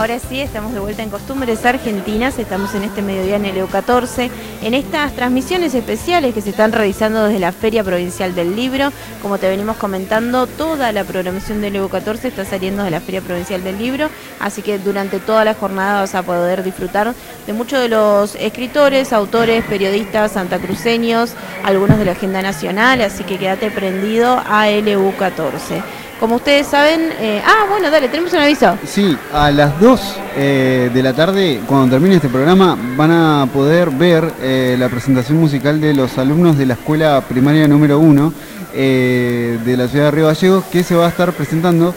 Ahora sí, estamos de vuelta en Costumbres Argentinas, estamos en este mediodía en el EU14, en estas transmisiones especiales que se están realizando desde la Feria Provincial del Libro. Como te venimos comentando, toda la programación del EU14 está saliendo de la Feria Provincial del Libro, así que durante toda la jornada vas a poder disfrutar de muchos de los escritores, autores, periodistas santacruceños, algunos de la agenda nacional, así que quédate prendido a EU14. Como ustedes saben, bueno, dale, tenemos un aviso. Sí, a las 2 de la tarde, cuando termine este programa, van a poder ver la presentación musical de los alumnos de la escuela primaria número 1 de la ciudad de Río Gallegos, que se va a estar presentando.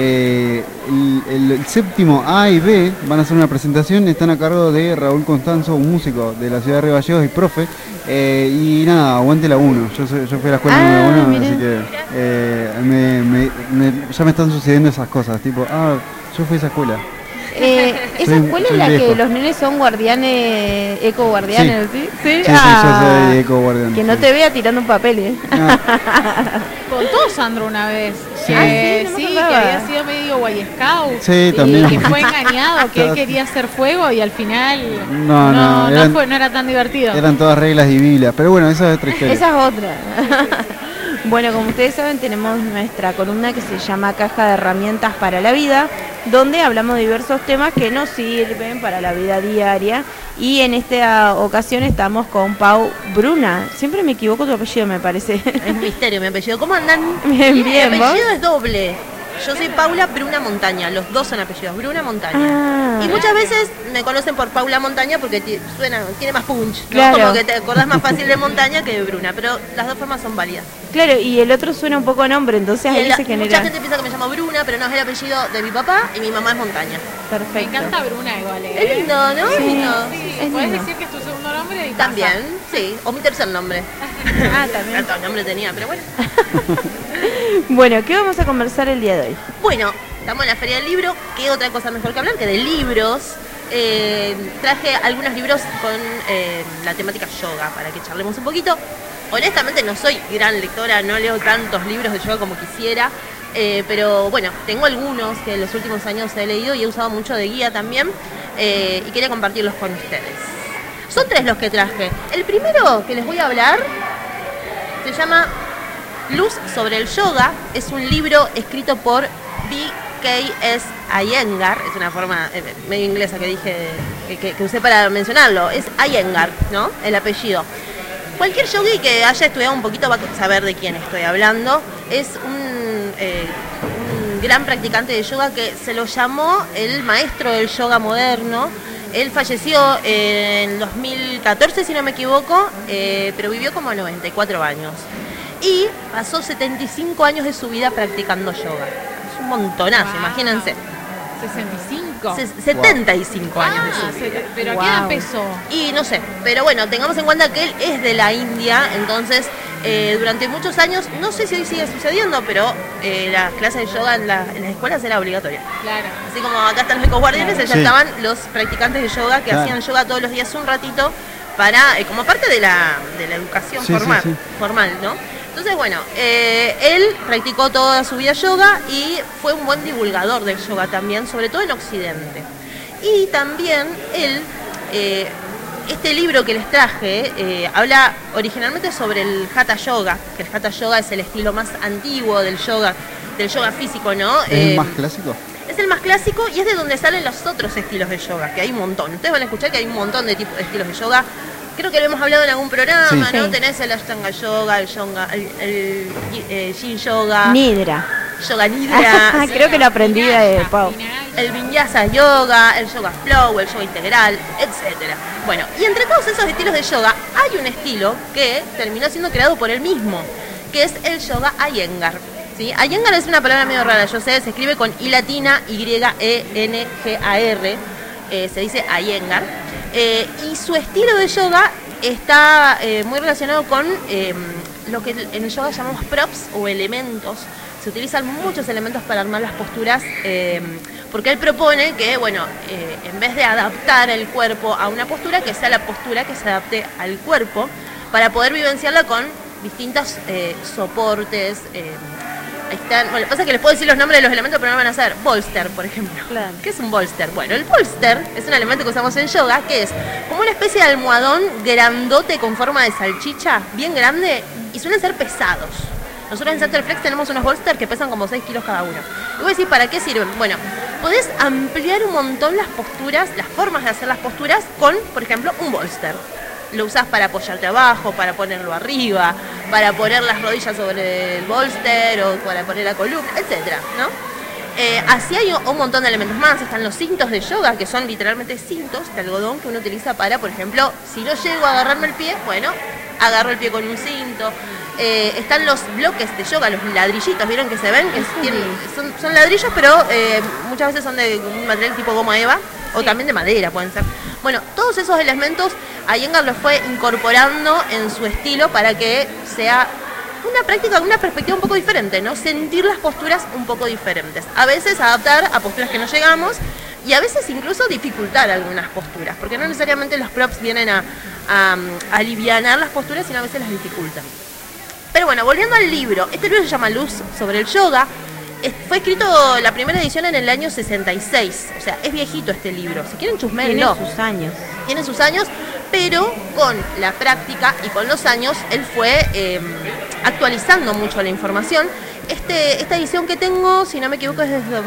El séptimo A y B van a hacer una presentación, están a cargo de Raúl Constanzo, un músico de la ciudad de Río Gallegos y profe, y nada, aguante la 1, yo fui a la escuela número 1, así que ya me están sucediendo esas cosas, tipo, yo fui a esa escuela. ¿Esa escuela en la que los nenes son guardianes, eco-guardianes? Sí, sí, yo soy eco-guardián. Que no te vea tirando un papel, Contó Sandro una vez sí, que había sido medio Boy Scout, sí, también. que fue engañado, que él quería hacer fuego y al final no era tan divertido. Eran todas reglas y Biblia, pero bueno, esa es otra historia. Esa es otra. Bueno, como ustedes saben, tenemos nuestra columna que se llama Caja de Herramientas para la Vida, donde hablamos de diversos temas que nos sirven para la vida diaria. Y en esta ocasión estamos con Pau Bruna. Siempre me equivoco tu apellido, me parece. Es misterio mi apellido. ¿Cómo andan? Bien, mi apellido ¿vos? es doble. Yo soy Paula Bruna Montaña, los dos son apellidos, Bruna Montaña. Y muchas veces me conocen por Paula Montaña porque tiene más punch, ¿no? Claro. Como que te acordás más fácil de Montaña que de Bruna, pero las dos formas son válidas. Claro, y el otro suena un poco a nombre, entonces ahí se genera. Mucha gente piensa que me llamo Bruna, pero no, es el apellido de mi papá y mi mamá es Montaña. Perfecto. Me encanta Bruna igual, Es lindo, ¿no? Sí. Es lindo. Sí, puedes decir que es tu segundo nombre y También, sí, o mi tercer nombre. También. Tanto nombre tenía, pero bueno. Bueno, ¿qué vamos a conversar el día de hoy? Bueno, estamos en la Feria del Libro. ¿Qué otra cosa mejor que hablar que de libros? Traje algunos libros con la temática yoga para que charlemos un poquito. Honestamente no soy gran lectora, no leo tantos libros de yoga como quisiera, pero bueno, tengo algunos que en los últimos años he leído y he usado mucho de guía también, y quería compartirlos con ustedes. Son 3 los que traje. El primero que les voy a hablar se llama Luz sobre el Yoga. Es un libro escrito por B.K.S. Iyengar. Es una forma medio inglesa que dije que usé para mencionarlo. Es Iyengar, ¿no? El apellido. Cualquier yogui que haya estudiado un poquito va a saber de quién estoy hablando. Es un gran practicante de yoga que se lo llamó el maestro del yoga moderno. Él falleció en 2014, si no me equivoco, pero vivió como 94 años. Y pasó 75 años de su vida practicando yoga. Es un montonazo, imagínense. 65. 75 años de su vida. ¿Pero a qué edad empezó? Y no sé, pero bueno, tengamos en cuenta que él es de la India, entonces durante muchos años, no sé si hoy sigue sucediendo, pero las clases de yoga en las escuelas era obligatoria. Claro. Así como acá están los ecoguardianes, allá estaban los practicantes de yoga que hacían yoga todos los días un ratito para como parte de la educación formal, ¿no? Entonces, bueno, él practicó toda su vida yoga y fue un buen divulgador del yoga también, sobre todo en Occidente. Y también él, este libro que les traje, habla originalmente sobre el Hatha Yoga, que el Hatha Yoga es el estilo más antiguo del yoga físico, ¿no? ¿Es el más clásico? Es el más clásico y es de donde salen los otros estilos de yoga, que hay un montón. Ustedes van a escuchar que hay un montón de estilos de yoga. Creo que lo hemos hablado en algún programa, ¿no? Sí. Tenés el Ashtanga Yoga, el Yin Yoga. Nidra. Yoga Nidra. Creo que lo aprendí de Pau. El Vinyasa Yoga, el Yoga Flow, el Yoga Integral, etcétera. Bueno, y entre todos esos estilos de yoga hay un estilo que terminó siendo creado por él mismo, que es el Yoga Iyengar. ¿Sí? Iyengar es una palabra medio rara, yo sé, se escribe con I latina, Y-E-N-G-A-R, se dice Iyengar. Y su estilo de yoga está muy relacionado con lo que en el yoga llamamos props o elementos. Se utilizan muchos elementos para armar las posturas, porque él propone que, bueno, en vez de adaptar el cuerpo a una postura, que sea la postura que se adapte al cuerpo, para poder vivenciarla con distintos soportes, Ahí están. Bueno, pasa que les puedo decir los nombres de los elementos, pero no van a saber. Bolster, por ejemplo. Claro. ¿Qué es un bolster? Bueno, el bolster es un elemento que usamos en yoga, que es como una especie de almohadón grandote con forma de salchicha, bien grande, y suelen ser pesados. Nosotros en Centerflex tenemos unos bolster que pesan como 6 kilos cada uno. Y voy a decir, ¿para qué sirven? Bueno, podés ampliar un montón las posturas, las formas de hacer las posturas con, por ejemplo, un bolster. Lo usás para apoyarte abajo, para ponerlo arriba, para poner las rodillas sobre el bolster o para poner la columna, etcétera, ¿no? Así hay un montón de elementos más. Están los cintos de yoga, que son literalmente cintos de algodón que uno utiliza para, por ejemplo, si no llego a agarrarme el pie, bueno, agarro el pie con un cinto. Están los bloques de yoga, los ladrillitos, ¿vieron que se ven? Que son ladrillos, pero muchas veces son de un material tipo goma eva, o también de madera pueden ser. Bueno, todos esos elementos Iyengar los fue incorporando en su estilo para que sea una práctica, una perspectiva un poco diferente, ¿no? Sentir las posturas un poco diferentes. A veces adaptar a posturas que no llegamos y a veces incluso dificultar algunas posturas, porque no necesariamente los props vienen a alivianar las posturas, sino a veces las dificultan. Pero bueno, volviendo al libro, este libro se llama Luz sobre el yoga. Fue escrito la primera edición en el año 66, o sea, es viejito este libro. Si quieren chusmenlo. Tiene sus años. Tiene sus años, pero con la práctica y con los años él fue actualizando mucho la información. Esta edición que tengo, si no me equivoco, es desde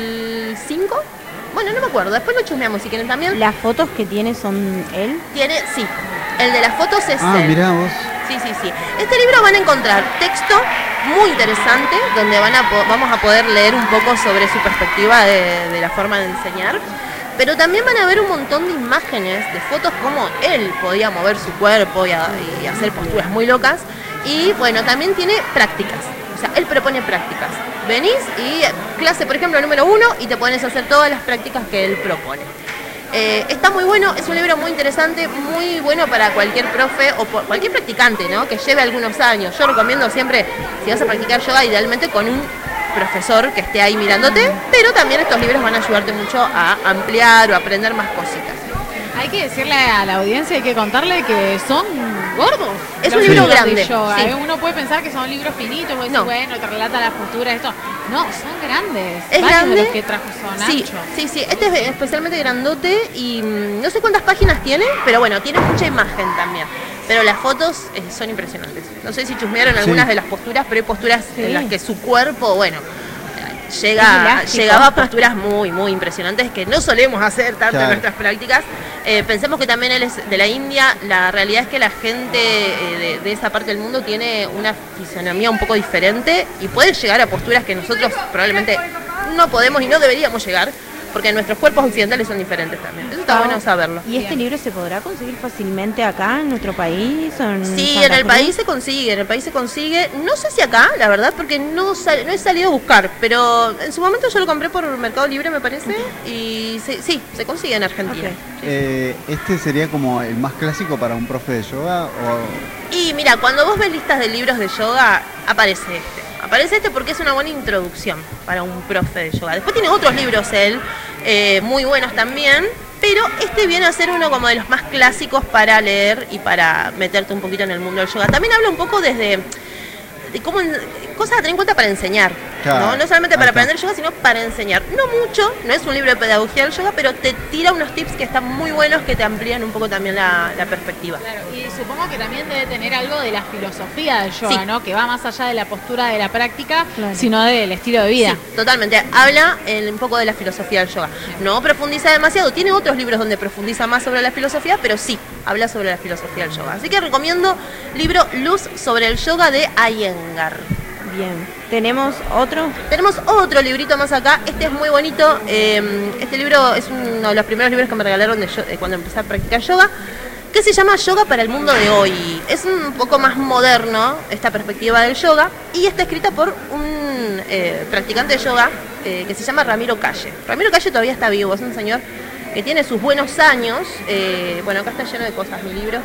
2005. Bueno, no me acuerdo, después lo chusmeamos si quieren también. ¿Las fotos que tiene son él? Sí, el de las fotos es él. Mirá vos. Sí. Este libro van a encontrar texto muy interesante, donde vamos a poder leer un poco sobre su perspectiva de la forma de enseñar, pero también van a ver un montón de imágenes, de fotos, como él podía mover su cuerpo y hacer posturas muy locas, y bueno, también tiene prácticas, o sea, él propone prácticas. Venís y clase, por ejemplo, número 1, y te pones a hacer todas las prácticas que él propone. Está muy bueno, es un libro muy interesante, muy bueno para cualquier profe o cualquier practicante, ¿no? Que lleve algunos años. Yo recomiendo siempre, si vas a practicar yoga, idealmente con un profesor que esté ahí mirándote, pero también estos libros van a ayudarte mucho a ampliar o a aprender más cositas. Hay que decirle a la audiencia, hay que contarle que son gordos. Es un libro grande. Yoga, sí. Uno puede pensar que son libros finitos, puede decir, bueno, te relata las posturas, esto. No, son grandes. Es grande. De los que trajo son anchos. Sí. Este es especialmente grandote y no sé cuántas páginas tiene, pero bueno, tiene mucha imagen también. Pero las fotos son impresionantes. No sé si chusmearon algunas de las posturas, pero hay posturas en las que su cuerpo, bueno, llegaba a posturas muy, muy impresionantes que no solemos hacer tanto en nuestras prácticas. Pensemos que también él es de la India. La realidad es que la gente de esa parte del mundo tiene una fisonomía un poco diferente y puede llegar a posturas que nosotros probablemente no podemos y no deberíamos llegar, porque nuestros cuerpos occidentales son diferentes también. Eso está bueno saberlo. ¿Y este libro se podrá conseguir fácilmente acá en nuestro país? Sí, en el país se consigue, no sé si acá, la verdad, porque no he salido a buscar, pero en su momento yo lo compré por Mercado Libre, me parece, y sí, se consigue en Argentina. Okay. ¿Este sería como el más clásico para un profe de yoga? Y mira, cuando vos ves listas de libros de yoga, aparece este. Aparece este porque es una buena introducción para un profe de yoga. Después tiene otros libros él, muy buenos también, pero este viene a ser uno como de los más clásicos para leer y para meterte un poquito en el mundo del yoga. También habla un poco de cómo cosas a tener en cuenta para enseñar, claro, no solamente para aprender yoga, sino para enseñar. No mucho, no es un libro de pedagogía del yoga, pero te tira unos tips que están muy buenos, que te amplían un poco también la perspectiva. Claro, y supongo que también debe tener algo de la filosofía del yoga, ¿no? Que va más allá de la postura de la práctica, sino del estilo de vida. Sí, totalmente. Habla un poco de la filosofía del yoga. No profundiza demasiado, tiene otros libros donde profundiza más sobre la filosofía, pero sí, habla sobre la filosofía del yoga. Así que recomiendo libro Luz sobre el yoga de Iyengar. Bien, ¿tenemos otro? Tenemos otro librito más acá. Este es muy bonito. Este libro es uno de los primeros libros que me regalaron cuando empecé a practicar yoga, que se llama Yoga para el mundo de hoy. Es un poco más moderno esta perspectiva del yoga y está escrita por un practicante de yoga que se llama Ramiro Calle. Ramiro Calle todavía está vivo, es un señor que tiene sus buenos años. Bueno, acá está lleno de cosas mi libro.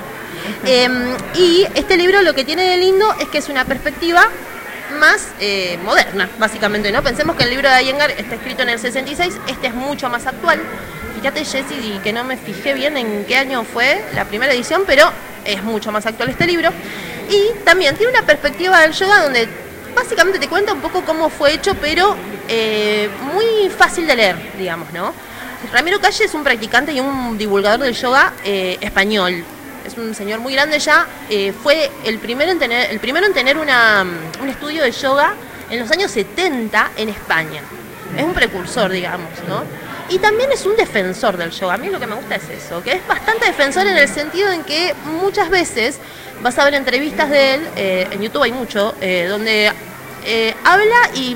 Y este libro lo que tiene de lindo es que es una perspectiva más moderna, básicamente, ¿no? Pensemos que el libro de Iyengar está escrito en el 66, este es mucho más actual. Fíjate, Jessy, que no me fijé bien en qué año fue la primera edición, pero es mucho más actual este libro. Y también tiene una perspectiva del yoga donde básicamente te cuenta un poco cómo fue hecho, pero muy fácil de leer, digamos, ¿no? Ramiro Calle es un practicante y un divulgador del yoga español. Es un señor muy grande ya. Fue el primero en tener un estudio de yoga en los años 70 en España. Es un precursor, digamos, ¿no? Y también es un defensor del yoga. A mí lo que me gusta es eso, que es bastante defensor en el sentido en que muchas veces vas a ver entrevistas de él, en YouTube hay mucho, donde habla y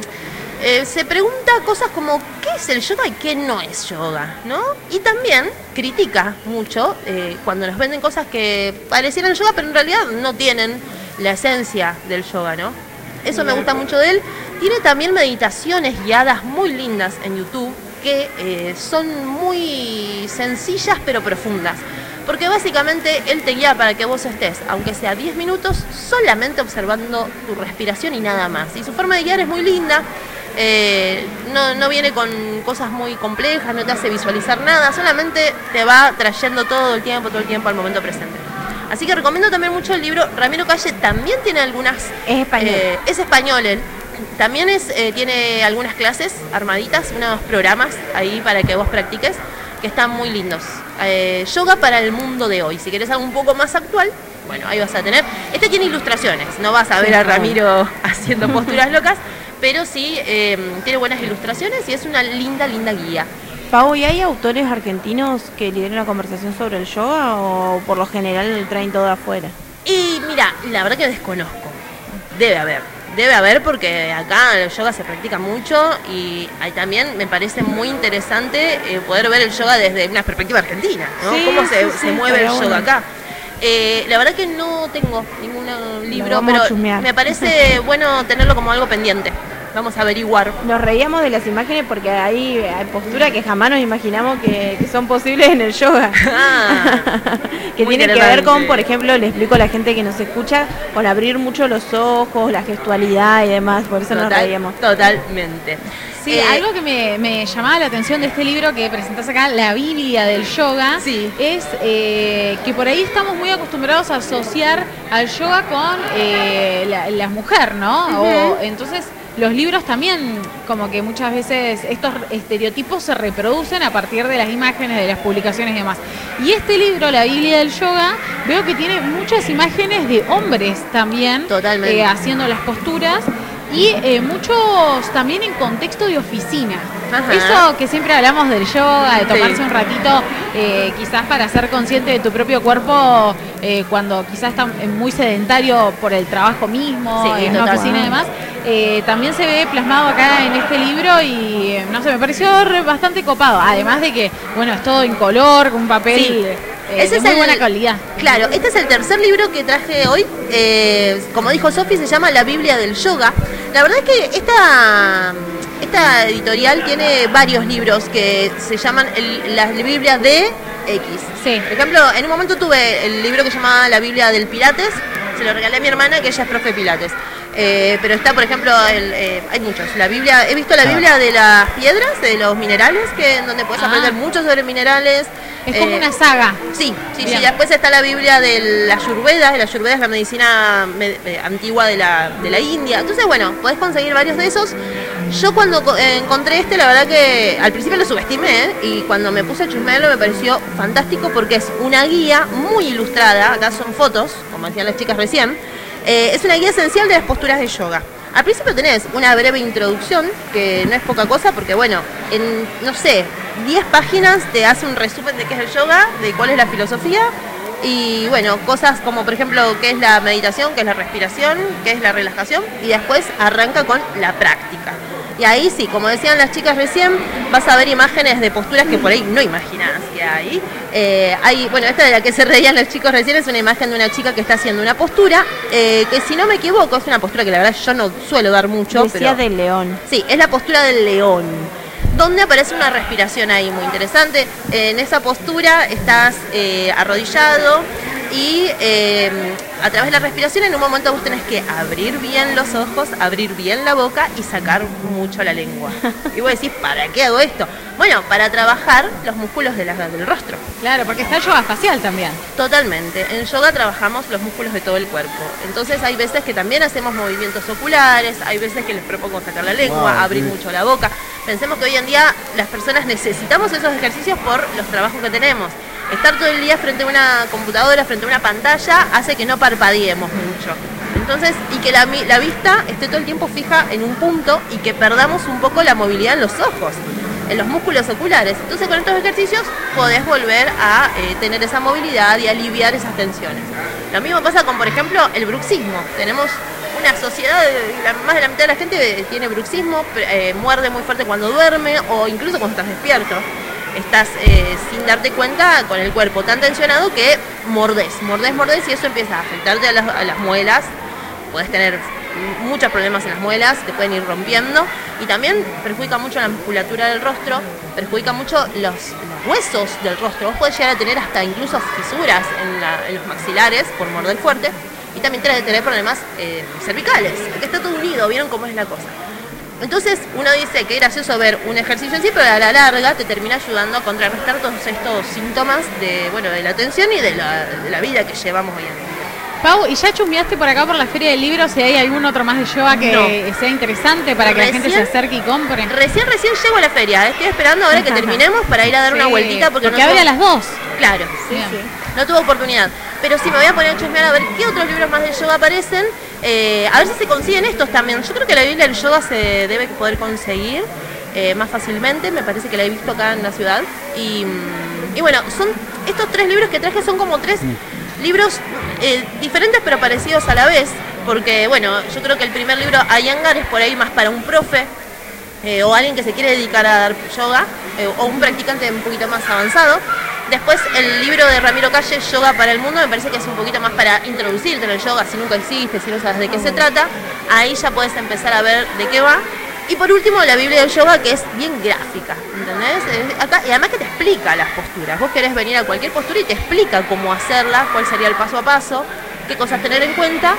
se pregunta cosas como ¿qué es el yoga y qué no es yoga? ¿No? Y también critica mucho cuando nos venden cosas que parecieran yoga, pero en realidad no tienen la esencia del yoga, ¿no? Eso me gusta mucho de él. Tiene también meditaciones guiadas muy lindas en YouTube que son muy sencillas pero profundas. Porque básicamente él te guía para que vos estés, aunque sea 10 minutos, solamente observando tu respiración y nada más. Y su forma de guiar es muy linda. No viene con cosas muy complejas, no te hace visualizar nada, solamente te va trayendo todo el tiempo al momento presente. Así que recomiendo también mucho el libro. Ramiro Calle también tiene algunas... Es español. Es español él. También tiene algunas clases armaditas, unos programas ahí para que vos practiques, que están muy lindos. Yoga para el mundo de hoy. Si querés algo un poco más actual, bueno, ahí vas a tener. Este tiene ilustraciones, no vas a ver a Ramiro haciendo posturas locas, pero sí tiene buenas ilustraciones y es una linda guía. Pau, ¿y hay autores argentinos que lideren una conversación sobre el yoga o por lo general traen todo de afuera? Y mira, la verdad que desconozco. Debe haber porque acá el yoga se practica mucho y ahí también me parece muy interesante poder ver el yoga desde una perspectiva argentina, ¿no? Sí, Cómo se mueve el yoga bueno. acá. La verdad que no tengo ningún libro, vamos a pero chusmear. me parece bueno tenerlo como algo pendiente. Vamos a averiguar. Nos reíamos de las imágenes porque hay posturas que jamás nos imaginamos que son posibles en el yoga. Que muy tienen que ver con, interesante. por ejemplo, le explico a la gente que nos escucha, con abrir mucho los ojos, la gestualidad y demás, por eso nos reíamos. Totalmente. Sí, algo que me llamaba la atención de este libro que presentás acá, La Biblia del Yoga, Sí. es que por ahí estamos muy acostumbrados a asociar al yoga con la mujer, ¿no? O, entonces los libros también, como que muchas veces estos estereotipos se reproducen a partir de las imágenes, de las publicaciones y demás. Y este libro, La Biblia del Yoga, veo que tiene muchas imágenes de hombres también, Totalmente. haciendo las posturas. Y muchos también en contexto de oficina. Ajá. Eso que siempre hablamos del yoga, de tomarse Sí. un ratito, quizás para ser consciente de tu propio cuerpo, cuando quizás está muy sedentario por el trabajo mismo, Sí, en la total. oficina y demás, también se ve plasmado acá en este libro y no sé, me pareció bastante copado. Además de que, bueno, es todo en color, con un papel Sí. de muy buena calidad. Claro, este es el tercer libro que traje hoy. Como dijo Sofi, se llama La Biblia del Yoga. La verdad es que esta editorial tiene varios libros que se llaman la Biblia de X. Sí. Por ejemplo, en un momento tuve el libro que se llamaba La Biblia del Pilates. Se lo regalé a mi hermana, que ella es profe de Pilates. Pero está, por ejemplo, hay muchos. He visto la Biblia de las piedras, de los minerales, en donde puedes aprender mucho sobre minerales. Es como una saga. Sí. Bien. Después está la Biblia de la Ayurveda. La Ayurveda es la medicina antigua de la India. Entonces, bueno, podés conseguir varios de esos. Yo cuando encontré la verdad que al principio lo subestimé, y cuando me puse a chusmearlo me pareció fantástico porque es una guía muy ilustrada. Acá son fotos, como decían las chicas recién. Es una guía esencial de las posturas de yoga. Al principio tenés una breve introducción, que no es poca cosa, porque bueno, en, no sé, 10 páginas te hace un resumen de qué es el yoga, de cuál es la filosofía, y bueno, cosas como por ejemplo qué es la meditación, qué es la respiración, qué es la relajación, y después arranca con la práctica. Y ahí sí, como decían las chicas recién, vas a ver imágenes de posturas que por ahí no imaginás que hay. Bueno, esta de la que se reían los chicos recién es una imagen de una chica que está haciendo una postura, que si no me equivoco es una postura que la verdad yo no suelo dar mucho. Decía pero del león. sí, es la postura del león, donde aparece una respiración ahí muy interesante. En esa postura estás arrodillado y a través de la respiración en un momento vos tenés que abrir bien los ojos, abrir bien la boca y sacar mucho la lengua. Y vos decís, ¿para qué hago esto? Bueno, para trabajar los músculos del rostro. Claro, porque está el yoga facial también. Totalmente. En yoga trabajamos los músculos de todo el cuerpo. Entonces hay veces que también hacemos movimientos oculares, hay veces que les propongo sacar la lengua, abrir mucho la boca. Pensemos que hoy en día las personas necesitamos esos ejercicios por los trabajos que tenemos. Estar todo el día frente a una computadora, frente a una pantalla, hace que no parpadeemos mucho. Entonces, y que la vista esté todo el tiempo fija en un punto y que perdamos un poco la movilidad en los ojos, en los músculos oculares. Entonces, con estos ejercicios podés volver a tener esa movilidad y aliviar esas tensiones. Lo mismo pasa con, por ejemplo, el bruxismo. Tenemos una sociedad, más de la mitad de la gente tiene bruxismo, muerde muy fuerte cuando duerme o incluso cuando estás despierto. Estás sin darte cuenta con el cuerpo tan tensionado que mordés y eso empieza a afectarte a las muelas. Puedes tener muchos problemas en las muelas, te pueden ir rompiendo y también perjudica mucho la musculatura del rostro, perjudica mucho los huesos del rostro. Vos podés llegar a tener hasta incluso fisuras en los maxilares por morder fuerte y también tener problemas cervicales, porque está todo unido, ¿vieron cómo es la cosa? Entonces uno dice que es gracioso ver un ejercicio así, pero a la larga te termina ayudando a contrarrestar todos estos síntomas de la tensión y de la vida que llevamos hoy en día. Pau, ¿y ya chusmeaste por acá por la Feria del Libro si hay algún otro más de yoga que sea interesante para que la gente se acerque y compre? Recién llego a la feria, estoy esperando ahora que terminemos para ir a dar una vueltita porque abre a las 2. Claro, sí. No tuve oportunidad. Pero sí, me voy a poner a chusmear a ver qué otros libros más de yoga aparecen. A ver si se consiguen estos también. Yo creo que la Biblia del yoga se debe poder conseguir más fácilmente. Me parece que la he visto acá en la ciudad. Y bueno, son estos 3 libros que traje, son como 3 libros diferentes pero parecidos a la vez. Porque, bueno, yo creo que el primer libro, Iyengar, es por ahí más para un profe o alguien que se quiere dedicar a dar yoga o un practicante un poquito más avanzado. Después el libro de Ramiro Calle, Yoga para el Mundo, me parece que es un poquito más para introducirte en el yoga, si nunca hiciste, si no sabes de qué se trata. Ahí ya puedes empezar a ver de qué va. Y por último, la Biblia del Yoga, que es bien gráfica, ¿entendés? Acá, y además que te explica las posturas. Vos querés venir a cualquier postura y te explica cómo hacerla, cuál sería el paso a paso, qué cosas tener en cuenta.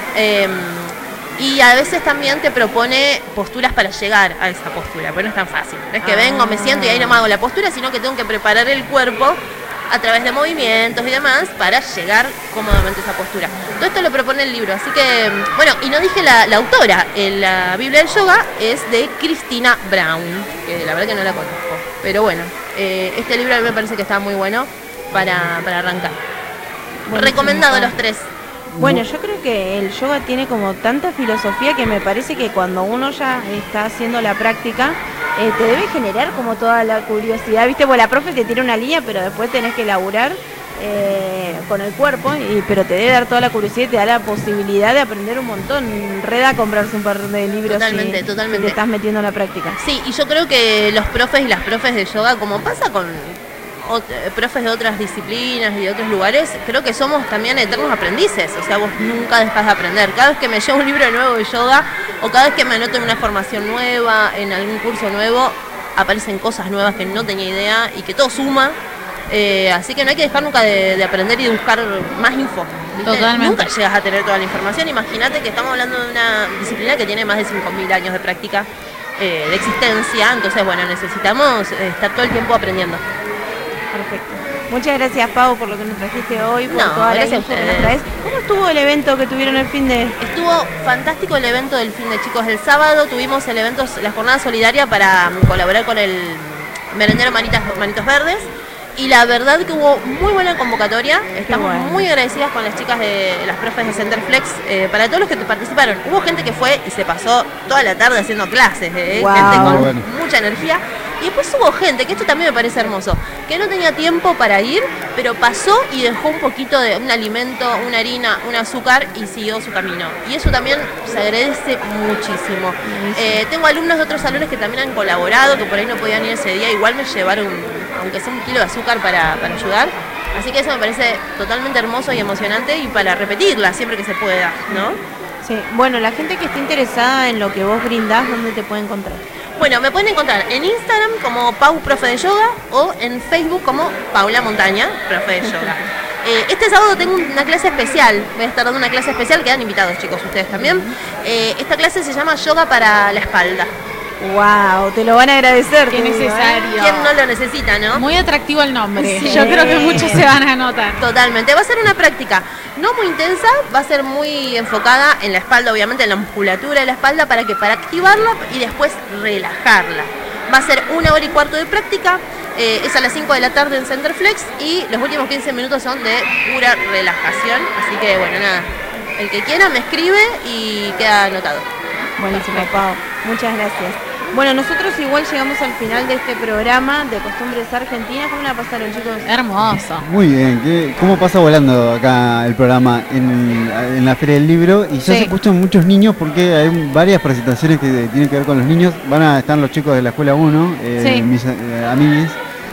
Y a veces también te propone posturas para llegar a esa postura, pero no es tan fácil. No es que vengo, me siento y ahí no me hago la postura, sino que tengo que preparar el cuerpo a través de movimientos y demás para llegar cómodamente a esa postura. Todo esto lo propone el libro, así que, bueno, y no dije la autora, la Biblia del Yoga es de Christina Brown, que la verdad que no la conozco, pero bueno, este libro a mí me parece que está muy bueno para arrancar. Buenísimo. Recomendado los 3. Bueno, yo creo que el yoga tiene como tanta filosofía que me parece que cuando uno ya está haciendo la práctica, te debe generar como toda la curiosidad, ¿viste? Pues la profe te tira una línea, pero después tenés que laburar con el cuerpo, pero te debe dar toda la curiosidad y te da la posibilidad de aprender un montón. Reda comprarse un par de libros totalmente. Si te estás metiendo en la práctica. Sí, y yo creo que los profes y las profes de yoga, como pasa con profes de otras disciplinas y de otros lugares, creo que somos también eternos aprendices, o sea, vos nunca dejas de aprender. Cada vez que me llevo un libro nuevo de yoga o cada vez que me anoto en una formación nueva, en algún curso nuevo, aparecen cosas nuevas que no tenía idea y que todo suma, así que no hay que dejar nunca de aprender y de buscar más info, ¿viste? Totalmente. Nunca llegas a tener toda la información. Imagínate que estamos hablando de una disciplina que tiene más de 5.000 años de práctica, de existencia, entonces bueno, necesitamos estar todo el tiempo aprendiendo. Perfecto. Muchas gracias, Pau, por lo que nos trajiste hoy, por toda la info que nos ustedes. traes. ¿Cómo estuvo el evento que tuvieron el fin de...? Estuvo fantástico el evento del fin de chicos del sábado. Tuvimos el evento, la jornada solidaria para colaborar con el merendero Manitos Verdes. Y la verdad que hubo muy buena convocatoria. Estamos muy agradecidas con las chicas de las profes de Centerflex, para todos los que participaron. Hubo gente que fue y se pasó toda la tarde haciendo clases, gente con mucha energía. Y después hubo gente, que esto también me parece hermoso, que no tenía tiempo para ir, pero pasó y dejó un poquito de un alimento, una harina, un azúcar y siguió su camino. Y eso también se agradece muchísimo. Tengo alumnos de otros salones que también han colaborado, que por ahí no podían ir ese día, igual me llevaron, aunque sea 1 kilo de azúcar para ayudar. Así que eso me parece totalmente hermoso y emocionante y para repetirla siempre que se pueda, ¿no? Sí, bueno, la gente que esté interesada en lo que vos brindás, ¿dónde te puede encontrar? Bueno, me pueden encontrar en Instagram como Pau Profe de Yoga o en Facebook como Paula Montaña, Profe de Yoga. Este sábado tengo una clase especial, voy a estar dando una clase especial, quedan invitados chicos, ustedes también. Esta clase se llama Yoga para la espalda. Wow, te lo van a agradecer. Qué necesario. ¿Quién no lo necesita, no? Muy atractivo el nombre. Sí. Yo creo que muchos se van a anotar. Totalmente, va a ser una práctica no muy intensa, va a ser muy enfocada en la espalda, obviamente en la musculatura de la espalda, para activarla y después relajarla. Va a ser 1 hora y cuarto de práctica, es a las 5 de la tarde en Centerflex y los últimos 15 minutos son de pura relajación, así que bueno, nada, el que quiera me escribe y queda anotado. Buenísimo, Pau. Muchas gracias. Bueno, nosotros igual llegamos al final de este programa de Costumbres Argentinas. ¿Cómo la pasaron, chicos? Hermoso. Muy bien, ¿cómo pasa volando acá el programa en la Feria del Libro? Y ya Sí. se escuchan muchos niños porque hay varias presentaciones que tienen que ver con los niños. Van a estar los chicos de la Escuela 1, Sí. mis amiguis.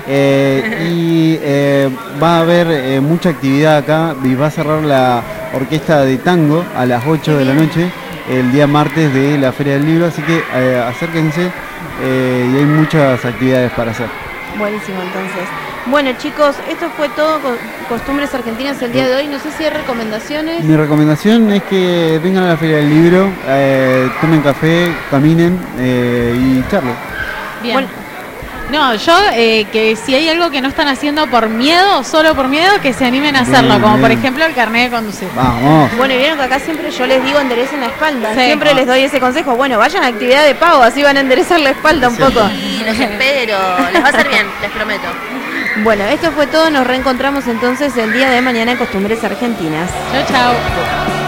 Va a haber mucha actividad acá y va a cerrar la orquesta de tango a las 8 de la noche el día martes de la Feria del Libro, así que acérquense y hay muchas actividades para hacer. Buenísimo, entonces. Bueno, chicos, esto fue todo con Costumbres Argentinas el día de hoy. No sé si hay recomendaciones. Mi recomendación es que vengan a la Feria del Libro, tomen café, caminen y charlen. Bien. Bueno. No, yo que si hay algo que no están haciendo por miedo, solo por miedo, que se animen a hacerlo, Bien, como por bien. ejemplo el carnet de conducir. Vamos. Bueno, y vieron que acá siempre yo les digo enderecen la espalda. Sí. Siempre les doy ese consejo. Bueno, vayan a actividad de pago, así van a enderezar la espalda un Sí. poco. Y los espero, les va a hacer bien, les prometo. Bueno, esto fue todo. Nos reencontramos entonces el día de mañana en Costumbres Argentinas. Chau, chau.